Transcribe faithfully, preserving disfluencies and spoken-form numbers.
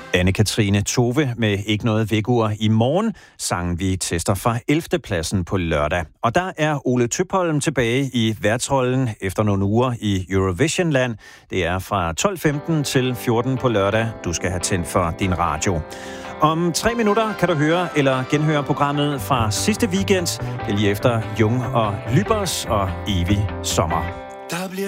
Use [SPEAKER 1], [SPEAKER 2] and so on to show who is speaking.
[SPEAKER 1] Anne-Katrine Tove med Ikke noget vækkeur i morgen, sangen vi tester fra ellevte pladsen på lørdag. Og der er Ole Tøpholm tilbage i værtsrollen efter nogle uger i Eurovisionland. Det er fra tolv femten til fjorten på lørdag. Du skal have tændt for din radio. Om tre minutter kan du høre eller genhøre programmet fra sidste weekend. Det er lige efter Jung og Lybers og Evig Sommer.
[SPEAKER 2] Der bliver